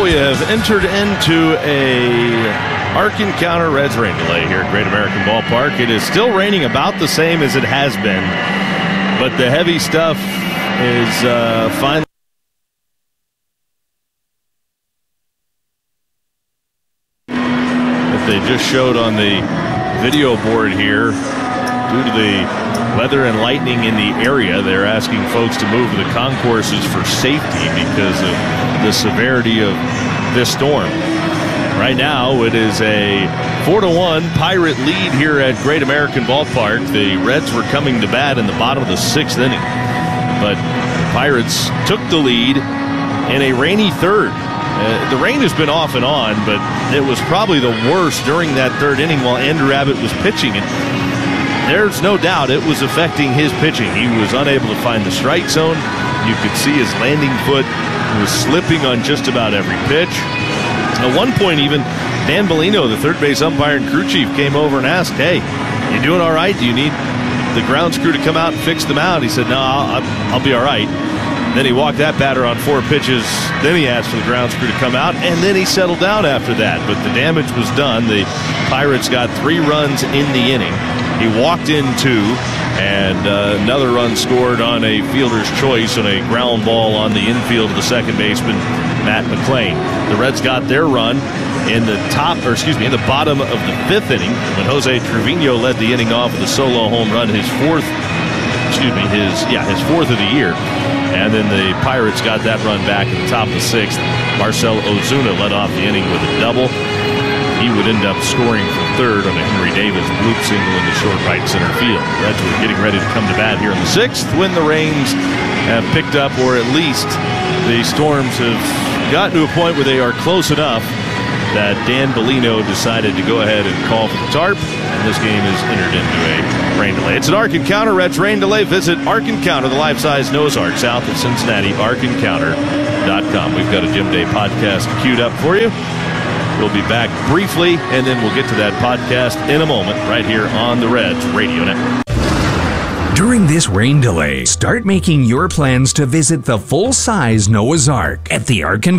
we have entered into a Ark Encounter Reds rain delay here at Great American Ballpark. It is still raining about the same as it has been, but the heavy stuff is finally that they just showed on the video board here. Due to the weather and lightning in the area, they're asking folks to move to the concourses for safety because of the severity of this storm. Right now, it is a 4-1 Pirate lead here at Great American Ballpark. The Reds were coming to bat in the bottom of the sixth inning, but the Pirates took the lead in a rainy third. The rain has been off and on, but it was probably the worst during that third inning while Andrew Abbott was pitching. And there's no doubt it was affecting his pitching. He was unable to find the strike zone. You could see his landing foot was slipping on just about every pitch. At one point even, Dan Bellino, the third base umpire and crew chief, came over and asked, "Hey, you doing all right? Do you need the grounds crew to come out and fix them out?" He said, "No, I'll be all right." Then he walked that batter on 4 pitches. Then he asked for the grounds crew to come out, and then he settled down after that. But the damage was done. The Pirates got 3 runs in the inning. He walked in 2, and another run scored on a fielder's choice on a ground ball on the infield of the second baseman, Matt McClain. The Reds got their run in the bottom of the 5th inning when Jose Trevino led the inning off with a solo home run, his fourth of the year. And then the Pirates got that run back at the top of the 6th. Marcell Ozuna led off the inning with a double. He would end up scoring from third on a Henry Davis bloop single into short right center field. The Reds were getting ready to come to bat here in the 6th when the rains have picked up, or at least the storms have gotten to a point where they are close enough that Dan Bellino decided to go ahead and call for the tarp, and this game is entered into a rain delay. It's an Ark Encounter Reds rain delay. Visit Ark Encounter, the life-size Noah's Ark, south of Cincinnati, ArkEncounter.com. We've got a Jim Day podcast queued up for you. We'll be back briefly, and then we'll get to that podcast in a moment right here on the Reds Radio Network. During this rain delay, start making your plans to visit the full-size Noah's Ark at the Ark